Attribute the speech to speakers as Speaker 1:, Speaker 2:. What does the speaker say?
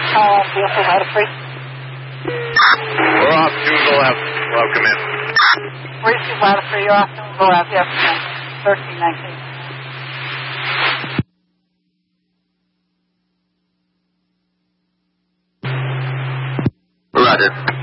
Speaker 1: vehicle out of free.
Speaker 2: We're off 2 go left. Welcome in.
Speaker 1: 42 out of free, you're off 2 go left, yes, 1319.
Speaker 2: Roger.